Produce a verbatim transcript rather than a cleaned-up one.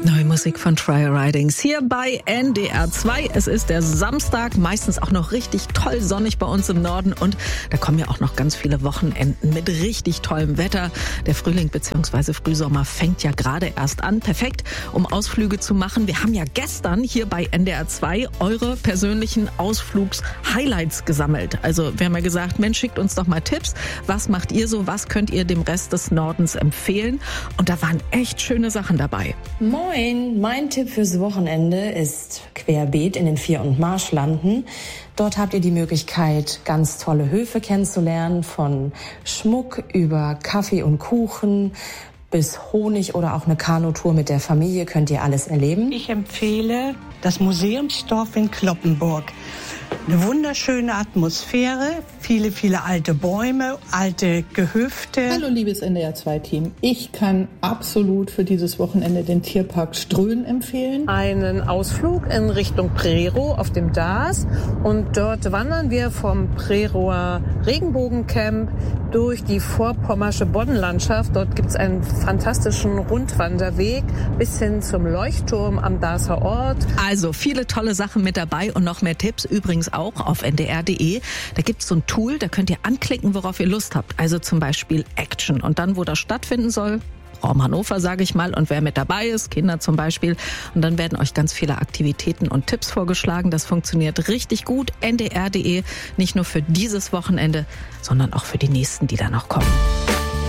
Neue Musik von Trial Ridings hier bei N D R zwei. Es ist der Samstag, meistens auch noch richtig toll sonnig bei uns im Norden und da kommen ja auch noch ganz viele Wochenenden mit richtig tollem Wetter. Der Frühling bzw. Frühsommer fängt ja gerade erst an. Perfekt, um Ausflüge zu machen. Wir haben ja gestern hier bei N D R zwei eure persönlichen Ausflugs-Highlights gesammelt. Also wir haben ja gesagt, Mensch, schickt uns doch mal Tipps. Was macht ihr so? Was könnt ihr dem Rest des Nordens empfehlen? Und da waren echt schöne Sachen dabei. Moin, mein Tipp fürs Wochenende ist querbeet in den Vier- und Marschlanden. Dort habt ihr die Möglichkeit, ganz tolle Höfe kennenzulernen, von Schmuck über Kaffee und Kuchen bis Honig oder auch eine Kanutour mit der Familie könnt ihr alles erleben. Ich empfehle das Museumsdorf in Cloppenburg. Eine wunderschöne Atmosphäre, viele, viele alte Bäume, alte Gehöfte. Hallo liebes N D R zwei Team. Ich kann absolut für dieses Wochenende den Tierpark Ströhen empfehlen. Einen Ausflug in Richtung Prerow auf dem Daas und dort wandern wir vom Prerower Regenbogencamp durch die vorpommersche Boddenlandschaft. Dort gibt es einen fantastischen Rundwanderweg bis hin zum Leuchtturm am Daaser Ort. Also viele tolle Sachen mit dabei und noch mehr Tipps übrigens auch auf N D R punkt de. Da gibt es so ein Tool, da könnt ihr anklicken, worauf ihr Lust habt. Also zum Beispiel Action und dann, wo das stattfinden soll. Raum Hannover, sage ich mal, und wer mit dabei ist, Kinder zum Beispiel. Und dann werden euch ganz viele Aktivitäten und Tipps vorgeschlagen. Das funktioniert richtig gut. N D R punkt de, nicht nur für dieses Wochenende, sondern auch für die nächsten, die da noch kommen.